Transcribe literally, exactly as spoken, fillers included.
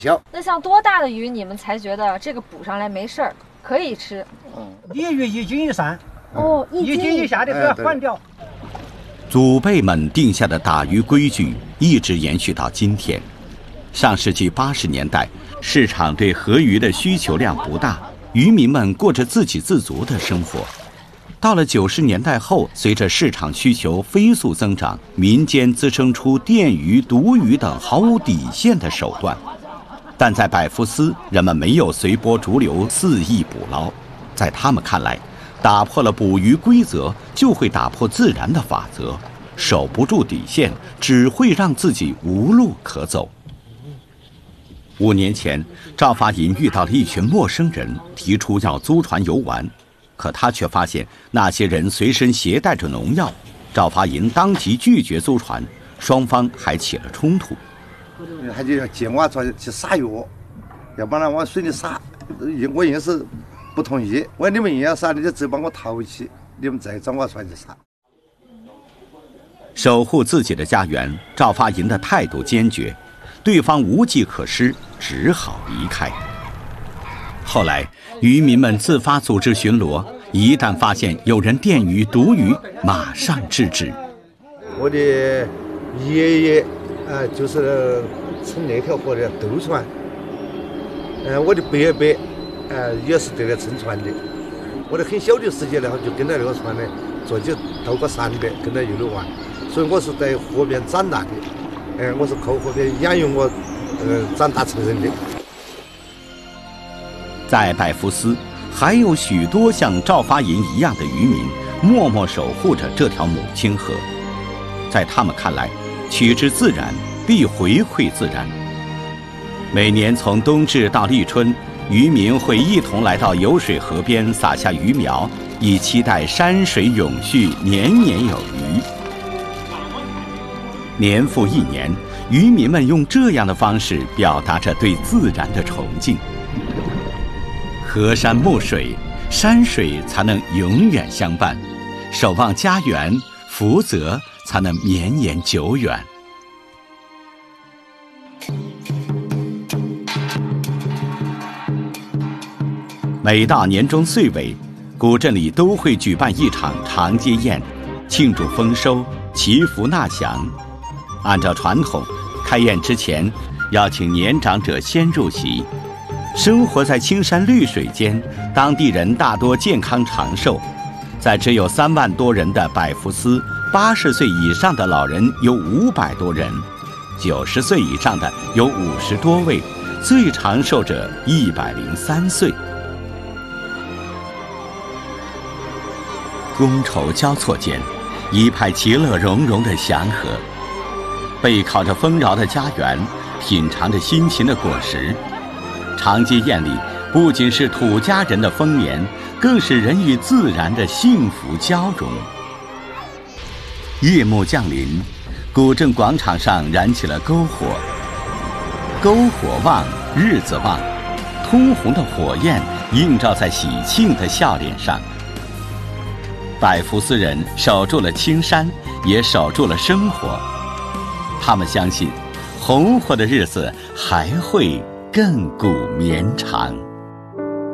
行。 那像多大的鱼你们才觉得这个捕上来没事儿，可以吃？ 嗯，鲫鱼一斤以上。 哦， 一斤以下的不要换掉。 祖辈们定下的打鱼规矩一直延续到今天。上世纪八十年代，市场对河鱼的需求量不大，渔民们过着自给自足的生活。到了九十年代后，随着市场需求飞速增长，民间滋生出电鱼、毒鱼等毫无底线的手段。但在百福斯，人们没有随波逐流肆意捕捞，在他们看来，打破了捕鱼规则，就会打破自然的法则，守不住底线，只会让自己无路可走。五年前，赵发银遇到了一群陌生人，提出要租船游玩，可他却发现那些人随身携带着农药。赵发银当即拒绝租船，双方还起了冲突。 他就要借我船去撒药，要把它往水里撒，我硬是不同意。我说你们硬要撒，你就只把我淘起，你们再找我船去撒。 守护自己的家园，赵发银的态度坚决，对方无计可施，只好离开。后来，渔民们自发组织巡逻，一旦发现有人电鱼、毒鱼，马上制止。 我的爷爷，呃，就是乘那条河的渡船，呃，我的伯伯，呃，也是这个乘船的。我的很小的时间呢，就跟着那个船呢，坐起到过山边，跟着一路玩，所以我是在河边长大的。呃，我是靠河边养育我，呃，长大成人的。 在百福斯，还有许多像赵发银一样的渔民，默默守护着这条母亲河。在他们看来，取之自然，必回馈自然。每年从冬至到立春，渔民会一同来到游水河边撒下鱼苗，以期待山水永续，年年有余。年复一年，渔民们用这样的方式表达着对自然的崇敬。河山暮水，山水才能永远相伴，守望家园，福泽才能绵延久远。每到年终岁尾，古镇里都会举办一场长街宴，庆祝丰收，祈福纳祥。按照传统，开宴之前要请年长者先入席。生活在青山绿水间，当地人大多健康长寿。在只有三万多人的百福斯，八十岁以上的老人有五百多人，九十岁以上的有五十多位，最长寿者一百零三岁。觥筹交错间，一派其乐融融的祥和。背靠着丰饶的家园，品尝着辛勤的果实。长街宴里不仅是土家人的丰年，更是人与自然的幸福交融。夜幕降临，古镇广场上燃起了篝火。篝火旺，日子旺，通红的火焰映照在喜庆的笑脸上。百福斯人守住了青山，也守住了生活。他们相信，红火的日子还会亘古绵长。